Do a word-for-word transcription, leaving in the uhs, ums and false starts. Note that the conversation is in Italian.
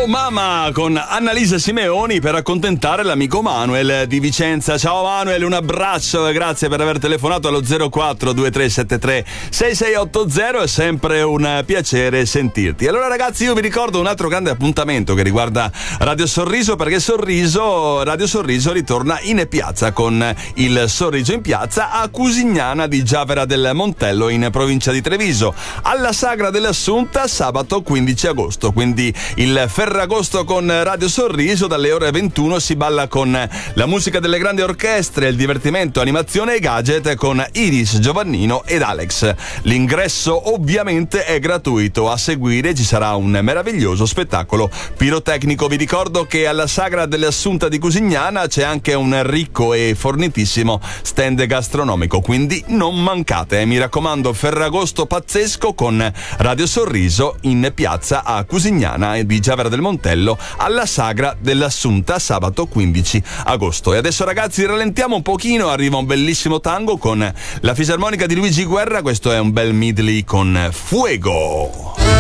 Oh mamma con Annalisa Simeoni per raccontare l'amico Manuel di Vicenza. Ciao Manuel, un abbraccio e grazie per aver telefonato allo zero quattro due tre sette tre sei sei otto zero, è sempre un piacere sentirti. Allora ragazzi, io vi ricordo un altro grande appuntamento che riguarda Radio Sorriso, perché Sorriso, Radio Sorriso ritorna in piazza con il Sorriso in piazza a Cusignana di Giavera del Montello in provincia di Treviso, alla Sagra dell'Assunta sabato quindici agosto, quindi il Ferragosto con Radio Sorriso. Dalle ore ventuno si balla con la musica delle grandi orchestre, il divertimento, animazione e gadget con Iris, Giovannino ed Alex. L'ingresso ovviamente è gratuito, a seguire ci sarà un meraviglioso spettacolo pirotecnico. Vi ricordo che alla Sagra dell'Assunta di Cusignana c'è anche un ricco e fornitissimo stand gastronomico, quindi non mancate, eh. Mi raccomando, Ferragosto pazzesco con Radio Sorriso in piazza a Cusignana di Giavera del Montello alla Sagra dell'Assunta sabato quindici agosto. E adesso ragazzi rallentiamo un pochino, arriva un bellissimo tango con la fisarmonica di Luigi Guerra, questo è un bel medley con Fuego.